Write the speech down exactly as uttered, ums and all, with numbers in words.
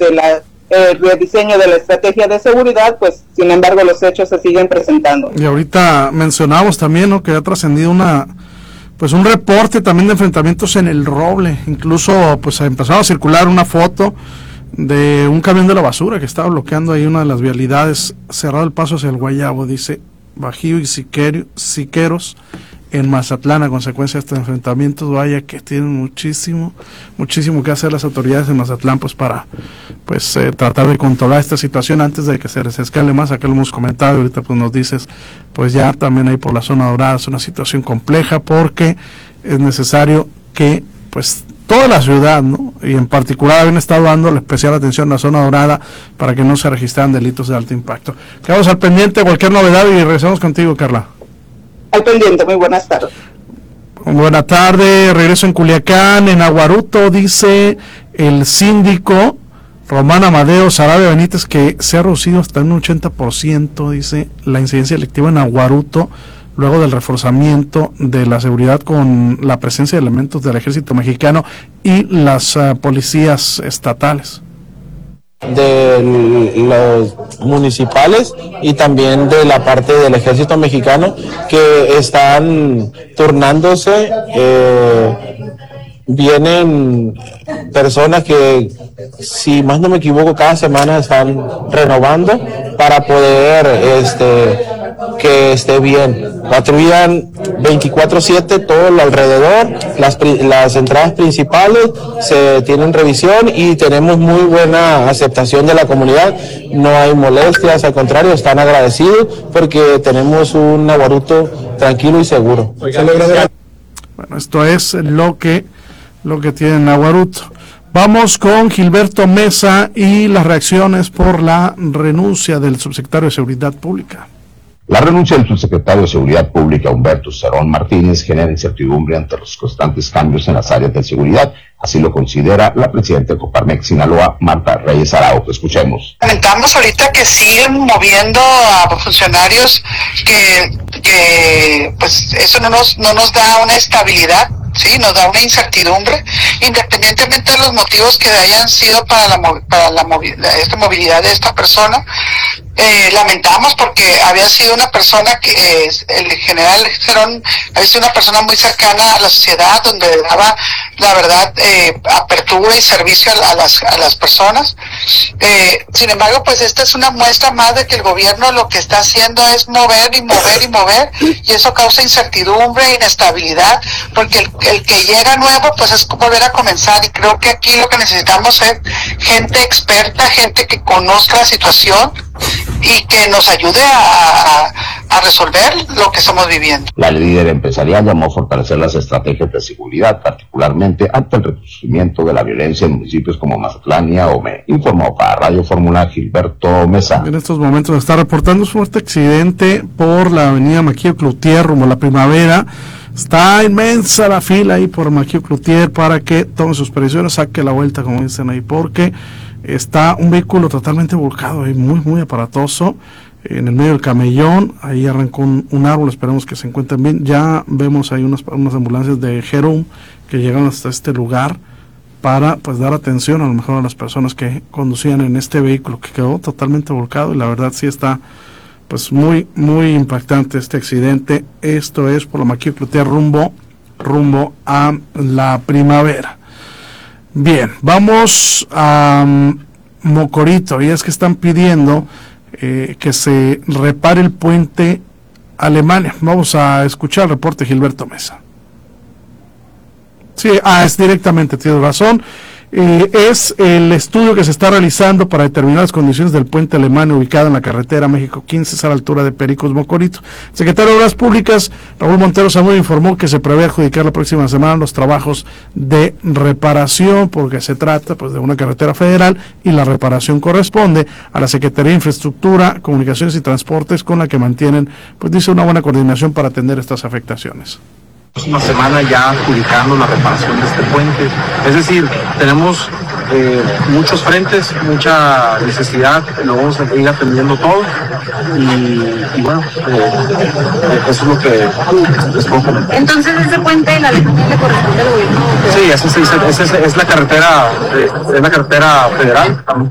este, la, el rediseño de la estrategia de seguridad, pues sin embargo los hechos se siguen presentando. Y ahorita mencionamos también, ¿no?, que ha trascendido una pues un reporte también de enfrentamientos en El Roble. Incluso pues ha empezado a circular una foto de un camión de la basura que estaba bloqueando ahí una de las vialidades, cerrado el paso hacia el Guayabo, dice Bajío y Siquerio, Siqueros en Mazatlán a consecuencia de estos enfrentamientos. Vaya que tienen muchísimo, muchísimo que hacer las autoridades de Mazatlán pues para pues eh, tratar de controlar esta situación antes de que se les escale más. Acá lo hemos comentado, ahorita pues nos dices, pues ya también ahí por la zona dorada es una situación compleja porque es necesario que pues toda la ciudad, ¿no?, y en particular habían estado dando la especial atención a la zona dorada para que no se registraran delitos de alto impacto. Quedamos al pendiente de cualquier novedad y regresamos contigo, Carla. Al pendiente, muy buenas tardes. Buenas tardes, regreso en Culiacán, en Aguaruto, dice el síndico Román Amadeo Sarabia Benítez que se ha reducido hasta un ochenta por ciento, dice, la incidencia delictiva en Aguaruto, luego del reforzamiento de la seguridad con la presencia de elementos del ejército mexicano y las uh, policías estatales. De los municipales y también de la parte del ejército mexicano que están turnándose. Eh, vienen personas que, si más no me equivoco, cada semana están renovando para poder este que esté bien. Patrullan veinticuatro siete todo el alrededor, las, las entradas principales se tienen revisión y tenemos muy buena aceptación de la comunidad. No hay molestias, al contrario, están agradecidos porque tenemos un Aguaruto tranquilo y seguro. Bueno, esto es lo que lo que tiene en Aguaruto. Vamos con Gilberto Mesa y las reacciones por la renuncia del subsecretario de Seguridad Pública. La renuncia del subsecretario de Seguridad Pública, Humberto Cerón Martínez, genera incertidumbre ante los constantes cambios en las áreas de seguridad. Así lo considera la presidenta de Coparmex Sinaloa, Marta Reyes Araujo. Escuchemos. Lamentamos ahorita que siguen moviendo a funcionarios que, que pues eso no nos, no nos da una estabilidad. Sí, nos da una incertidumbre, independientemente de los motivos que hayan sido para la para la, la esta movilidad de esta persona. Eh, lamentamos porque había sido una persona que eh, el general Cerón había sido una persona muy cercana a la sociedad, donde daba la verdad eh, apertura y servicio a, a las a las personas. Eh, sin embargo, pues esta es una muestra más de que el gobierno lo que está haciendo es mover y mover y mover, y eso causa incertidumbre e inestabilidad, porque el, el que llega nuevo pues es volver a comenzar, y creo que aquí lo que necesitamos es gente experta, gente que conozca la situación y que nos ayude a, a, a resolver lo que estamos viviendo. La líder empresarial llamó a fortalecer las estrategias de seguridad, particularmente ante el resurgimiento de la violencia en municipios como Mazatlán y Ahome. Informó para Radio Fórmula Gilberto Mesa. En estos momentos está reportando un fuerte accidente por la avenida Maquillo Cloutier rumbo a la Primavera. Está inmensa la fila ahí por Maquillo Cloutier para que tome sus previsiones, saque la vuelta, como dicen ahí, porque está un vehículo totalmente volcado y muy, muy aparatoso en el medio del camellón. Ahí arrancó un, un árbol, esperemos que se encuentren bien. Ya vemos ahí unas, unas ambulancias de Jerum que llegan hasta este lugar para pues dar atención a lo mejor a las personas que conducían en este vehículo que quedó totalmente volcado, y la verdad sí está pues muy, muy impactante este accidente. Esto es por la Maquillo Cloutier rumbo, rumbo a la Primavera. Bien, vamos a um, Mocorito, y es que están pidiendo eh, que se repare el puente Alemania. Vamos a escuchar el reporte de Gilberto Mesa. Sí, ah, es directamente, tienes razón. Eh, es el estudio que se está realizando para determinar las condiciones del puente Alemania ubicado en la carretera México quince a la altura de Pericos Mocorito. El secretario de Obras Públicas, Raúl Montero Zamudio, informó que se prevé adjudicar la próxima semana los trabajos de reparación, porque se trata pues de una carretera federal y la reparación corresponde a la Secretaría de Infraestructura, Comunicaciones y Transportes, con la que mantienen, pues dice, una buena coordinación para atender estas afectaciones. Una semana ya adjudicando la reparación de este puente, es decir, tenemos eh, muchos frentes, mucha necesidad, lo vamos a ir atendiendo todo y, y bueno, eh, eso es lo que les puedo comentar. Entonces, ¿ese puente de la Alemania le corresponde al gobierno? Sí, esa es, es, es, es la carretera, es la carretera federal.